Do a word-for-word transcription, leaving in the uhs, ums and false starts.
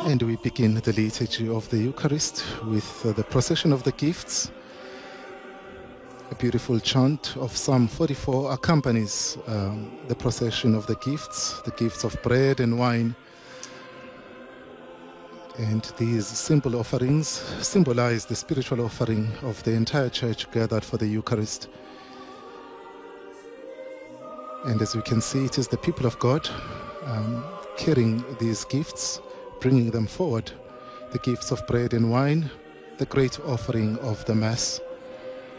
And we begin the liturgy of the Eucharist with uh, the procession of the gifts. A beautiful chant of Psalm forty-four accompanies um, the procession of the gifts, the gifts of bread and wine. And these simple offerings symbolize the spiritual offering of the entire church gathered for the Eucharist. And as we can see, it is the people of God um, carrying these gifts, bringing them forward, the gifts of bread and wine, the great offering of the Mass.